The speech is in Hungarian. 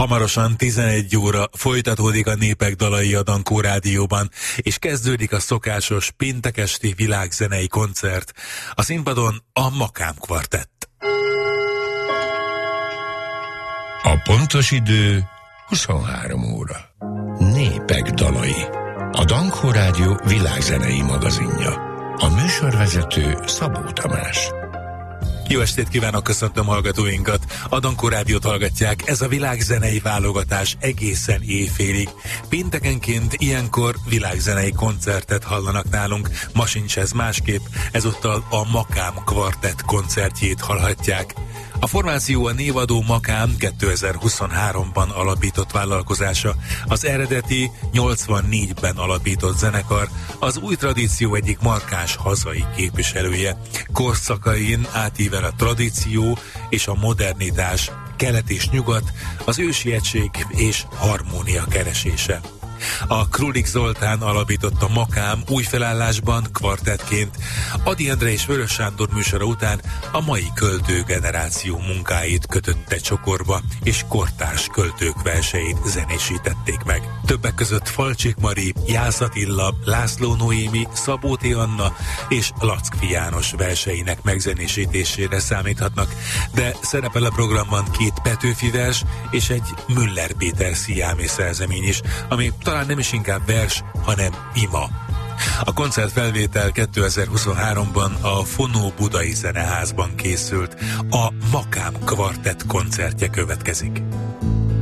Hamarosan 11 óra folytatódik a Népek dalai a Dankó Rádióban, és kezdődik a szokásos péntekesti világzenei koncert. A színpadon a Makám Kvartett. A pontos idő 23 óra. Népek dalai. A Dankó Rádió világzenei magazinja. A műsorvezető Szabó Tamás. Jó estét kívánok, köszöntöm hallgatóinkat! A Dankó Rádiót hallgatják, ez a világzenei válogatás egészen éjfélig. Péntekenként ilyenkor világzenei koncertet hallanak nálunk, ma sincs ez másképp, ezúttal a Makám Kvartett koncertjét hallhatják. A formáció a névadó Makám 2023-ban alapított vállalkozása, az eredeti 84-ben alapított zenekar, az új tradíció egyik markáns hazai képviselője. Korszakain átível a tradíció és a modernitás, kelet és nyugat, az ősi egység és harmónia keresése. A Krulik Zoltán alapította Makám új felállásban, kvartettként. Ady Endre és Vörös Sándor műsora után a mai költőgeneráció munkáit kötötte csokorba, és kortárs költők verseit zenésítették meg. Többek között Falcsik Mari, Jász Attila, László Noémi, Szabó T. Anna és Lackfi János verseinek megzenésítésére számíthatnak, de szerepel a programban 2 Petőfi vers és egy Müller Péter sziámi szerzemény is, ami talán nem is inkább vers, hanem ima. A koncertfelvétel 2023-ban a Fonó Budai Zeneházban készült. A Makám Kvartett koncertje következik.